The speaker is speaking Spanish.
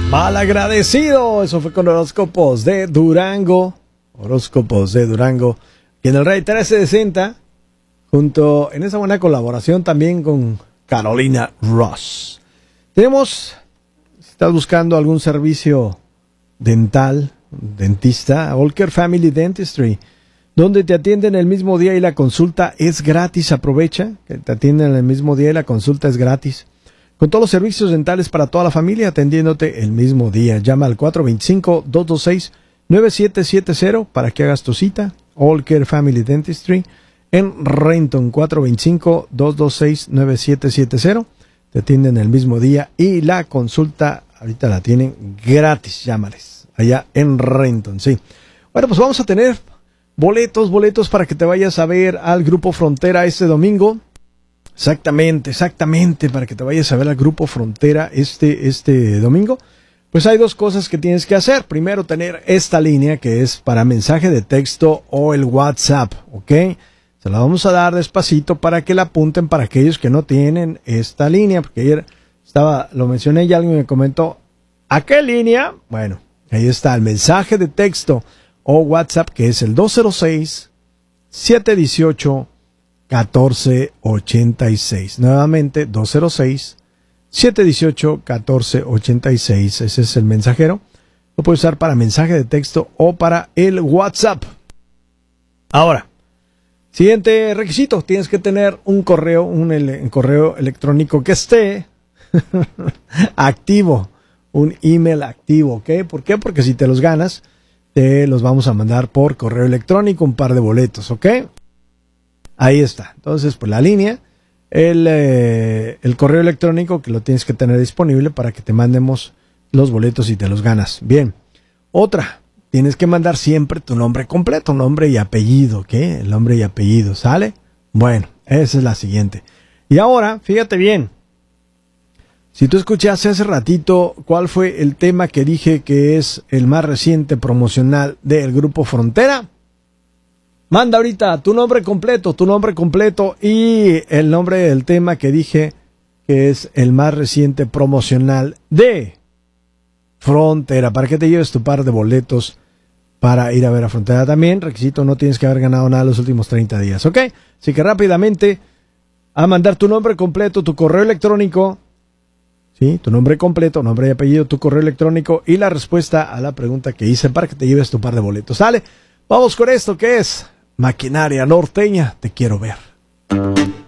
Malagradecido. Eso fue con Horóscopos de Durango. Horóscopos de Durango. Y en el Rey 1360, junto en esa buena colaboración también con Carolina Ross. Tenemos, si estás buscando algún servicio dental, dentista, All Care Family Dentistry, donde te atienden el mismo día y la consulta es gratis. Aprovecha que te atienden el mismo día y la consulta es gratis. Con todos los servicios dentales para toda la familia atendiéndote el mismo día. Llama al 425-226-9770 para que hagas tu cita. All Care Family Dentistry en Renton, 425-226-9770. Te atienden el mismo día y la consulta ahorita la tienen gratis. Llámales allá en Renton, sí. Bueno, pues vamos a tener boletos para que te vayas a ver al Grupo Frontera este domingo. Exactamente, para que te vayas a ver al Grupo Frontera este domingo. Pues hay dos cosas que tienes que hacer. Primero, tener esta línea que es para mensaje de texto o el WhatsApp, ¿ok? Se la vamos a dar despacito para que la apunten para aquellos que no tienen esta línea, porque ayer lo mencioné y alguien me comentó, ¿a qué línea? Bueno, ahí está el mensaje de texto o WhatsApp, que es el 206-718-1486. Nuevamente, 206-718-1486. Ese es el mensajero. Lo puedes usar para mensaje de texto o para el WhatsApp. Ahora, siguiente requisito. Tienes que tener un correo electrónico que esté activo. Un email activo, ¿ok? ¿Por qué? Porque si te los ganas, te los vamos a mandar por correo electrónico, un par de boletos, ¿ok? Ahí está. Entonces, pues la línea, el correo electrónico que lo tienes que tener disponible para que te mandemos los boletos y te los ganas. Bien. Otra, tienes que mandar siempre tu nombre completo, nombre y apellido, ¿ok? El nombre y apellido, ¿sale? Bueno, esa es la siguiente. Y ahora, fíjate bien. Si tú escuchaste hace ratito cuál fue el tema que dije que es el más reciente promocional del Grupo Frontera, manda ahorita tu nombre completo y el nombre del tema que dije que es el más reciente promocional de Frontera, para que te lleves tu par de boletos para ir a ver a Frontera. También, requisito, no tienes que haber ganado nada los últimos 30 días, ¿ok? Así que rápidamente a mandar tu nombre completo, tu correo electrónico, ¿sí? Tu nombre completo, nombre y apellido, tu correo electrónico y la respuesta a la pregunta que hice para que te lleves tu par de boletos. ¿Sale? Vamos con esto que es Maquinaria Norteña, te quiero ver.